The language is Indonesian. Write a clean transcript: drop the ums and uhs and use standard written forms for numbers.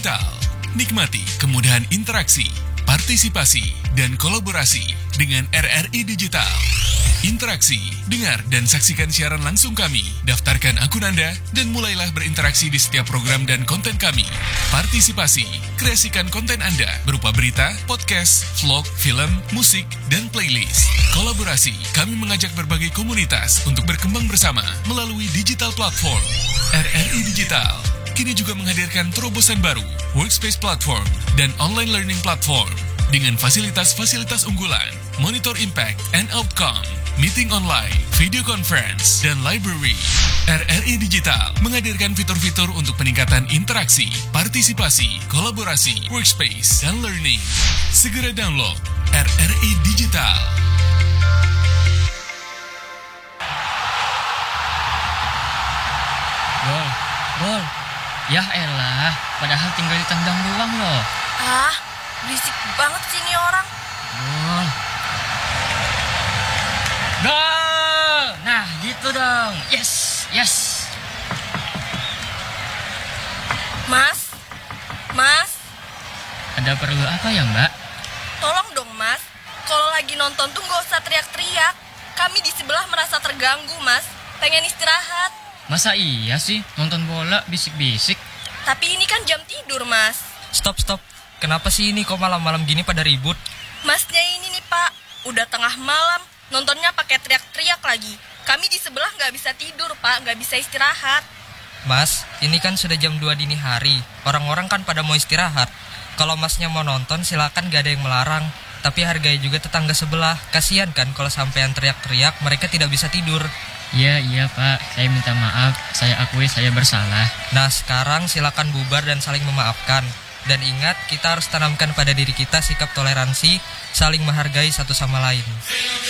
Digital. Nikmati kemudahan interaksi, partisipasi, dan kolaborasi dengan RRI Digital. Interaksi, dengar dan saksikan siaran langsung kami. Daftarkan akun Anda dan mulailah berinteraksi di setiap program dan konten kami. Partisipasi, kreasikan konten Anda berupa berita, podcast, vlog, film, musik, dan playlist. Kolaborasi, kami mengajak berbagai komunitas untuk berkembang bersama melalui digital platform. RRI Digital kini juga menghadirkan terobosan baru, workspace platform, dan online learning platform dengan fasilitas-fasilitas unggulan, monitor impact and outcome, meeting online, video conference, dan library. RRI Digital menghadirkan fitur-fitur untuk peningkatan interaksi, partisipasi, kolaborasi, workspace, dan learning. Segera download RRI Digital. Bol, ya elah, padahal tinggal ditendang doang loh. Ah, berisik banget sih ini orang. Gol! Nah, gitu dong. Yes. Mas, Ada perlu apa ya, Mbak? tolong dong mas. Kalau lagi nonton tuh gak usah teriak-teriak. Kami di sebelah merasa terganggu mas. Pengen istirahat. Masa iya sih nonton bola bisik-bisik? Tapi ini kan jam tidur mas. Stop. Kenapa sih ini kok malam-malam gini pada ribut? Masnya ini nih pak, udah tengah malam. Nontonnya pakai teriak-teriak lagi. Kami di sebelah gak bisa tidur pak, gak bisa istirahat. Mas, ini kan sudah jam 2 dini hari. Orang-orang kan pada mau istirahat. Kalau masnya mau nonton silakan, gak ada yang melarang. Tapi hargai juga tetangga sebelah. Kasian kan kalau sampean teriak-teriak mereka tidak bisa tidur. Iya Pak, saya minta maaf. Saya akui saya bersalah. Nah sekarang silakan bubar dan saling memaafkan. Dan ingat, kita harus tanamkan pada diri kita sikap toleransi, saling menghargai satu sama lain.